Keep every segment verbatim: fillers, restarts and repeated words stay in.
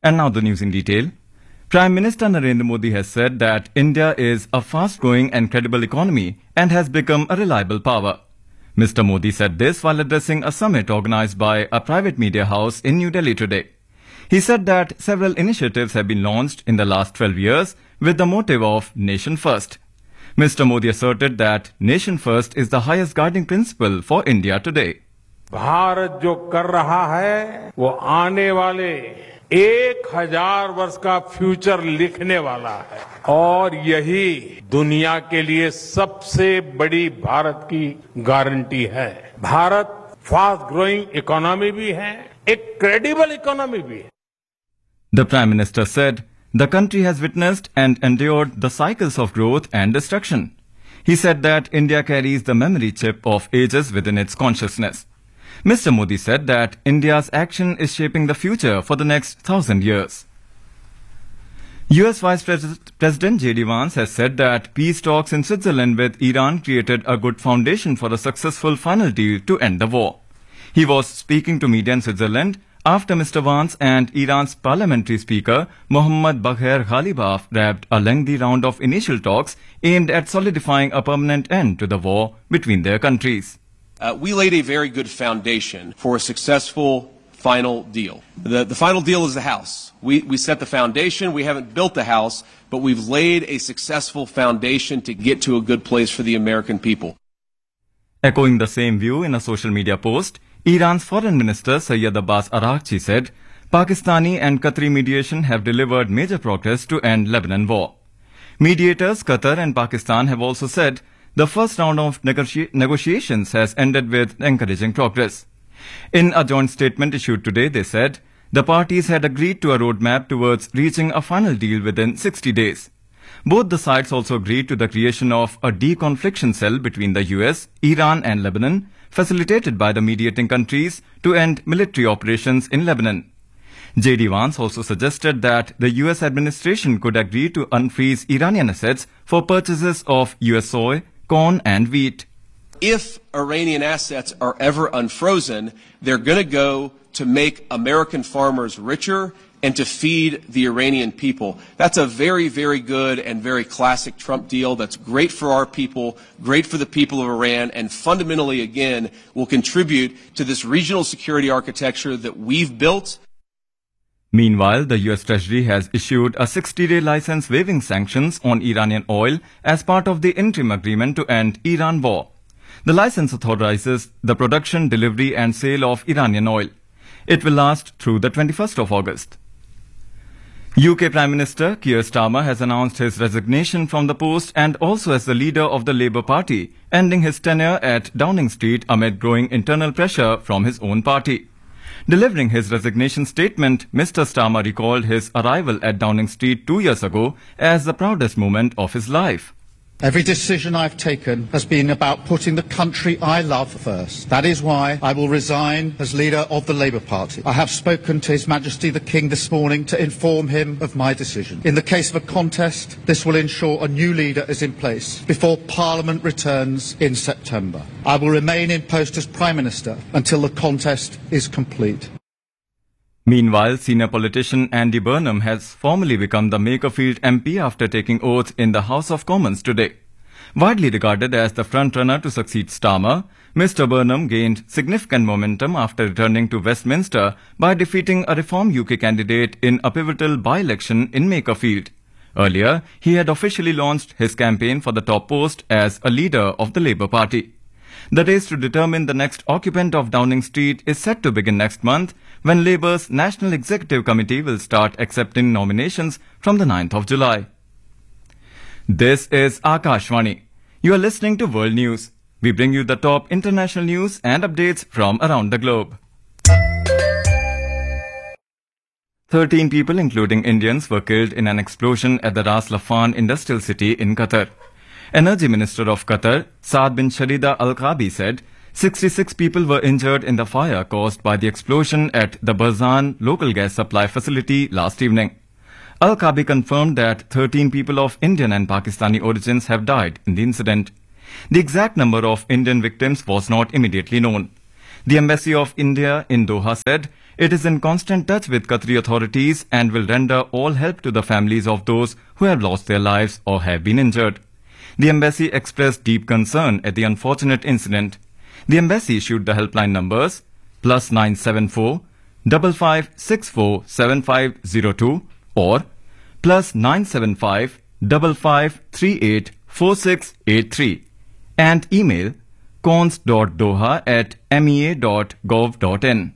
And now the news in detail. Prime Minister Narendra Modi has said that India is a fast-growing and credible economy and has become a reliable power. Mister Modi said this while addressing a summit organized by a private media house in New Delhi today. He said that several initiatives have been launched in the last twelve years with the motive of Nation First. Mister Modi asserted that Nation First is the highest guiding principle for India today. Bharat जो कर रहा है वो आने वाले एक हजार वर्ष का फ्यूचर लिखने वाला है और यही दुनिया के लिए सबसे बड़ी भारत की गारंटी है। भारत फास्ट ग्रोइंग इकोनॉमी भी है, एक क्रेडिबल इकोनॉमी भी है। The Prime Minister said the country has witnessed and endured the cycles of growth and destruction. He said that India carries the memory chip of ages within its consciousness. Mister Modi said that India's action is shaping the future for the next thousand years. U S Vice Pres- President J D Vance has said that peace talks in Switzerland with Iran created a good foundation for a successful final deal to end the war. He was speaking to media in Switzerland after Mister Vance and Iran's parliamentary speaker Mohammad Bagher Ghalibaf wrapped a lengthy round of initial talks aimed at solidifying a permanent end to the war between their countries. Uh, we laid a very good foundation for a successful final deal. The, the final deal is the house. We, we set the foundation. We haven't built the house, but we've laid a successful foundation to get to a good place for the American people. Echoing the same view in a social media post, Iran's Foreign Minister Sayyid Abbas Araghchi said Pakistani and Qatari mediation have delivered major progress to end Lebanon war. Mediators Qatar and Pakistan have also said the first round of negoti- negotiations has ended with encouraging progress. In a joint statement issued today, they said the parties had agreed to a roadmap towards reaching a final deal within sixty days. Both the sides also agreed to the creation of a de-confliction cell between the U S, Iran and Lebanon, facilitated by the mediating countries to end military operations in Lebanon. J D Vance also suggested that the U S administration could agree to unfreeze Iranian assets for purchases of U S soy, corn and wheat. If Iranian assets are ever unfrozen, they're going to go to make American farmers richer and to feed the Iranian people. That's a very, very good and very classic Trump deal that's great for our people, great for the people of Iran, and fundamentally, again, will contribute to this regional security architecture that we've built. Meanwhile, the U S Treasury has issued a sixty-day license waiving sanctions on Iranian oil as part of the interim agreement to end Iran war. The license authorizes the production, delivery and sale of Iranian oil. It will last through the twenty-first of August. U K Prime Minister Keir Starmer has announced his resignation from the post and also as the leader of the Labour Party, ending his tenure at Downing Street amid growing internal pressure from his own party. Delivering his resignation statement, Mister Starmer recalled his arrival at Downing Street two years ago as the proudest moment of his life. Every decision I've taken has been about putting the country I love first. That is why I will resign as leader of the Labour Party. I have spoken to His Majesty the King this morning to inform him of my decision. In the case of a contest, this will ensure a new leader is in place before Parliament returns in September. I will remain in post as Prime Minister until the contest is complete. Meanwhile, senior politician Andy Burnham has formally become the Makerfield M P after taking oath in the House of Commons today. Widely regarded as the frontrunner to succeed Starmer, Mister Burnham gained significant momentum after returning to Westminster by defeating a Reform U K candidate in a pivotal by-election in Makerfield. Earlier, he had officially launched his campaign for the top post as a leader of the Labour Party. The race to determine the next occupant of Downing Street is set to begin next month, when Labour's National Executive Committee will start accepting nominations from the ninth of July. This is Akashvani. You are listening to World News. We bring you the top international news and updates from around the globe. Thirteen people, including Indians, were killed in an explosion at the Ras Laffan industrial city in Qatar. Energy Minister of Qatar, Saad bin Sharida Al Qabi, said sixty-six people were injured in the fire caused by the explosion at the Barzan local gas supply facility last evening. Al Qabi confirmed that thirteen people of Indian and Pakistani origins have died in the incident. The exact number of Indian victims was not immediately known. The Embassy of India in Doha said it is in constant touch with Qatari authorities and will render all help to the families of those who have lost their lives or have been injured. The embassy expressed deep concern at the unfortunate incident. The embassy issued the helpline numbers plus nine seven four, five five six four seven five zero two or plus nine seven five, five five three eight four six eight three and email cons dot doha at mea dot gov dot in.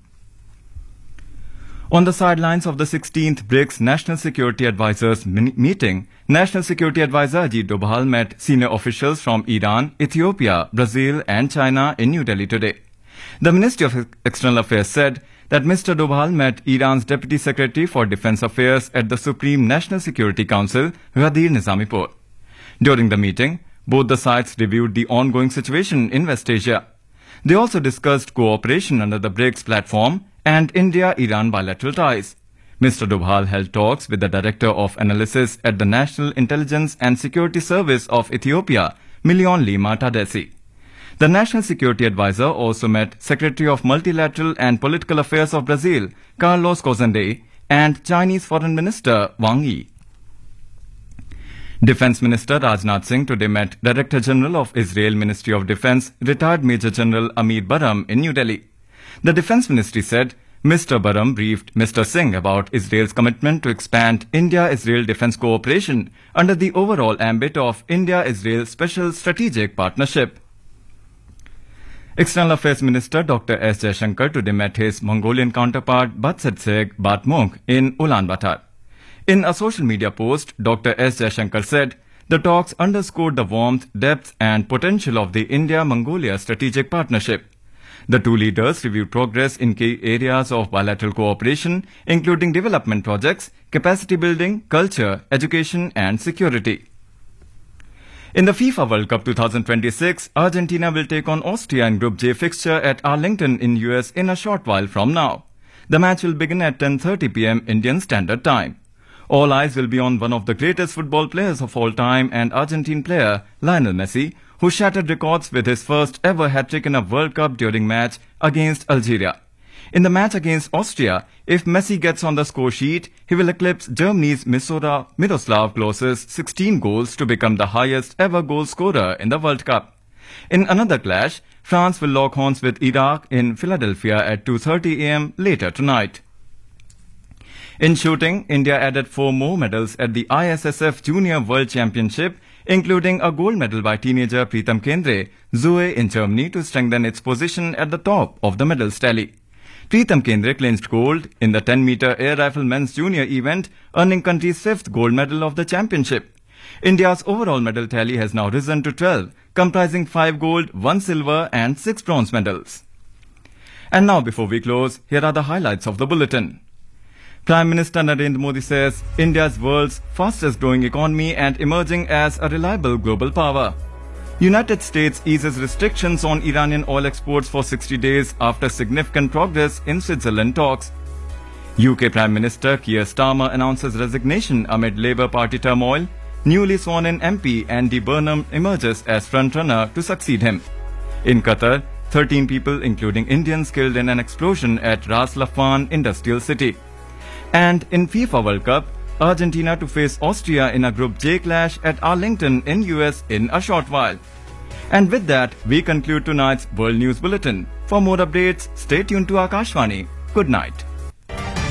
On the sidelines of the sixteenth BRICS National Security Advisors meeting, National Security Advisor Ajit Doval met senior officials from Iran, Ethiopia, Brazil and China in New Delhi today. The Ministry of External Affairs said that Mister Doval met Iran's Deputy Secretary for Defense Affairs at the Supreme National Security Council, Ghadir Nizamipur. During the meeting, both the sides reviewed the ongoing situation in West Asia. They also discussed cooperation under the BRICS platform and India-Iran bilateral ties. Mister Doval held talks with the Director of Analysis at the National Intelligence and Security Service of Ethiopia, Million Lima Tadesi. The National Security Advisor also met Secretary of Multilateral and Political Affairs of Brazil, Carlos Cozende, and Chinese Foreign Minister Wang Yi. Defense Minister Rajnath Singh today met Director General of Israel Ministry of Defense, retired Major General Amir Baram in New Delhi. The Defense Ministry said Mister Baram briefed Mister Singh about Israel's commitment to expand India-Israel defense cooperation under the overall ambit of India-Israel Special Strategic Partnership. External Affairs Minister Doctor S. Jaishankar today met his Mongolian counterpart Batsetseg Batmunk in Ulaanbaatar. In a social media post, Doctor S. Jaishankar said the talks underscored the warmth, depth and potential of the India-Mongolia strategic partnership. The two leaders reviewed progress in key areas of bilateral cooperation, including development projects, capacity building, culture, education and security. In the FIFA World Cup twenty twenty-six, Argentina will take on Austria in Group J fixture at Arlington in U S in a short while from now. The match will begin at ten thirty p m Indian Standard Time. All eyes will be on one of the greatest football players of all time and Argentine player Lionel Messi, who shattered records with his first ever hat-trick in a World Cup during match against Algeria. In the match against Austria, if Messi gets on the score sheet, he will eclipse Germany's Misora Miroslav Klose's sixteen goals to become the highest ever goal scorer in the World Cup. In another clash, France will lock horns with Iraq in Philadelphia at two thirty a m later tonight. In shooting, India added four more medals at the I S S F Junior World Championship, including a gold medal by teenager Pritam Kendre, Zoe in Germany, to strengthen its position at the top of the medals tally. Pritam Kendre clinched gold in the ten meter air rifle men's junior event, earning country's fifth gold medal of the championship. India's overall medal tally has now risen to twelve, comprising five gold, one silver and six bronze medals. And now before we close, here are the highlights of the bulletin. Prime Minister Narendra Modi says India's world's fastest growing economy and emerging as a reliable global power. United States eases restrictions on Iranian oil exports for sixty days after significant progress in Switzerland talks. U K Prime Minister Keir Starmer announces resignation amid Labour Party turmoil. Newly sworn-in M P Andy Burnham emerges as frontrunner to succeed him. In Qatar, thirteen people including Indians killed in an explosion at Ras Laffan Industrial City. And in FIFA World Cup, Argentina to face Austria in a Group J clash at Arlington in U S in a short while. And with that, we conclude tonight's World News Bulletin. For more updates, stay tuned to Akashvani. Good night.